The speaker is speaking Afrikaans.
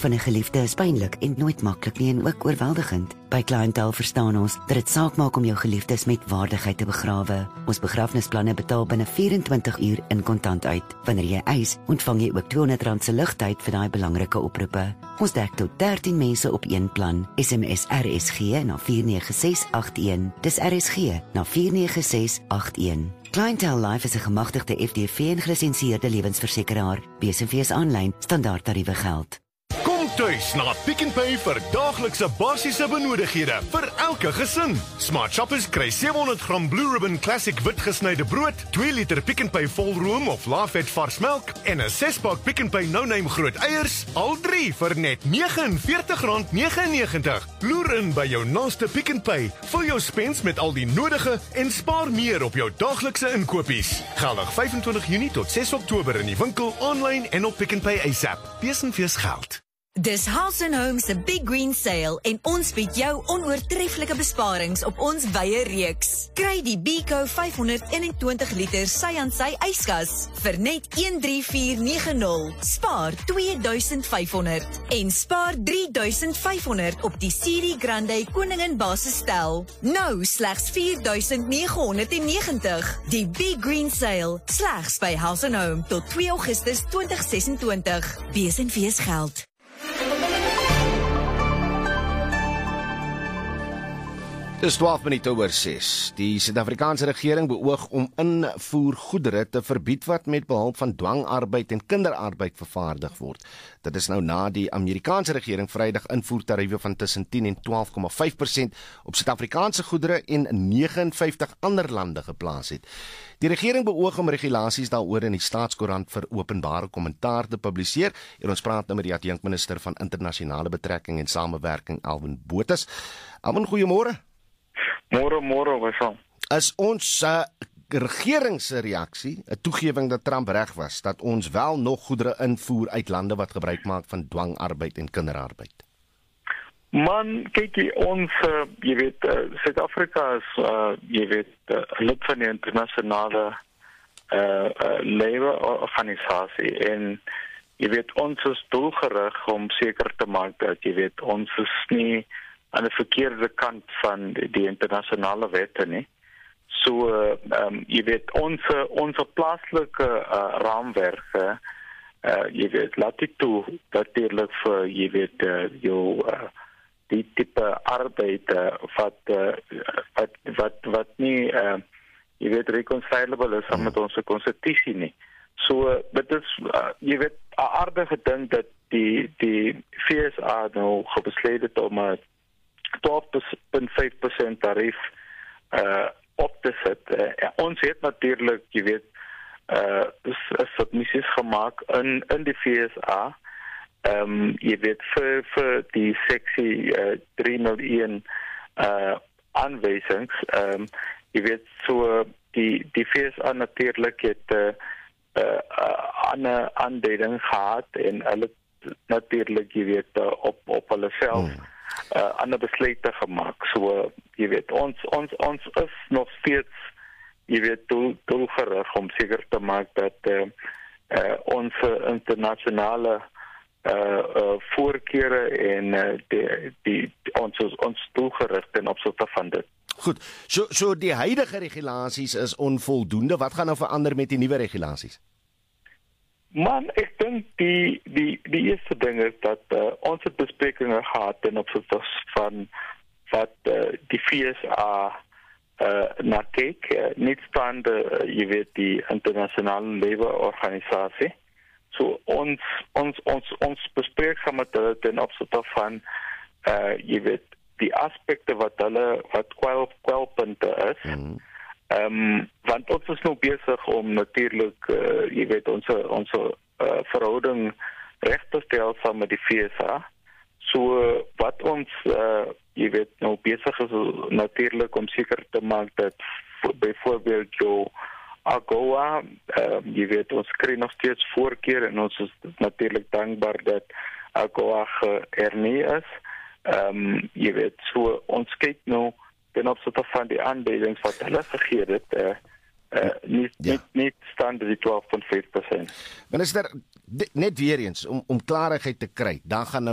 van 'n geliefde is pynlik en nooit maklik nie en ook oorweldigend. By Clientele verstaan ons dat dit saak maak om jou geliefdes met waardigheid te begrawe. Ons begrafnisplanne betaal binne 24 uur in kontant uit. Wanneer jy eis, ontvang jy ook R200 se ligtyd vir daai belangrike oproepe. Ons dek tot 13 mense op een plan. SMS RSG na 49681. Dis RSG na 49681. Clientele Life is 'n gemagtigde FDV en gelisensieerde lewensversekeraar. BSV's aanlyn standaardtariewe geld. Kom tuis na Pick n Pay vir daaglikse basiese benodighede vir elke gesin. Smart Shoppers kry 700 gram Blue Ribbon Classic wit gesnyde brood, 2 liter Pick n Pay volroom of laafet vars melk en 'n 6-pak Pick n Pay no-name groot eiers, al 3 vir net R49.99. Loer in by jou naaste Pick n Pay. Vul jou spens met al die nodige en spaar meer op jou daaglikse inkopies. Geldig 25 Junie tot 6 Oktober in die winkel, online en op Pick n Pay ASAP. BSV's geld. Dis House & Home se Big Green Sale en ons bied jou onoortreffelike besparings op ons wye reeks. Kry die Beko 521 liter sy-aan-sy yskas vir net R13490. Spaar R2500 en spaar R3500 op die CD Grande Koningin basisstel. Nou slegs R4990. Die Big Green Sale slegs by House & Home tot 2 Augustus 2026. BSV's geld. Dis 12 minute oor 6. Die Suid-Afrikaanse regering beoog om invoergoedere te verbied wat met behulp van dwangarbeid en kinderarbeid vervaardig word. Dit is nou na die Amerikaanse regering Vrydag invoertariewe van tussen 10 en 12,5% op Suid-Afrikaanse goedere en 59 ander lande geplaas het. Die regering beoog om regulasies daaroor in die Staatskoerant vir openbare kommentaar te publiseer. En ons praat nou met die adjunkminister van internasionale betrekking en samewerking, Alwyn Botha. Alwyn, goeiemôre. Môre, Wessel. Is ons regering se reaksie 'n toegewing dat Trump reg was, dat ons wel nog goedere invoer uit lande wat gebruik maak van dwangarbeid en kinderarbeid? Man, kyk jy, ons, jy weet, Suid-Afrika is, jy weet, lid van die internasionale labour-organisasie en jy weet, ons is doelgerig om seker te maak dat, jy weet, ons is nie aan die verkeerde kant van die internasionale wette nie. So, jy weet, onze plaaslike raamwerke, jy weet, laat dit toe, natuurlijk vir, jy weet, die type arbeid, wat nie, jy weet, reconcilable is met onze constitutie nie. So, dit is, jy weet, 'n aardige ding dat die FSA nou gebesluit het om 12,5% tarief op te sit. Ons het natuurlijk, jy weet, submissies gemaak in die FSA, jy weet, vir die seksie 301 aanwysings, jy weet, so die FSA natuurlijk het aanduiding gehad en hulle natuurlijk, jy weet, op hulle self ander besluite gemaak. So, jy weet, ons is nog steeds, jy weet, doelgerig om seker te maak dat ons internasionale voorkeure en ons doelgerig ten opsigte van dit. Goed, so die huidige regulasies is onvoldoende. Wat gaan nou verander met die nuwe regulasies? Man, ek dink die eerste ding is dat ons het besprekingen gehad ten opsigte van wat die FSA na kyk, niet staande, jy weet, die internasionale labour-organisasie. So ons bespreek saam met hulle ten opsigte van, jy weet, die aspekte wat kwelpunte is. Want ons is nou besig om natuurlijk, jy weet, onze verhouding recht te stel saam met die FSA. So wat ons, jy weet, nou besig is natuurlijk om seker te maak dat bijvoorbeeld jou AGOA, jy weet, ons kry nog steeds voorkeur en ons is natuurlijk dankbaar dat AGOA hernie is. Jy weet, so ons kyk nou ten opsigte van die aanbiedings wat hulle gegee het, niet staan die 12,5%. Minister, net weer eens, om klarigheid te kry, dan gaan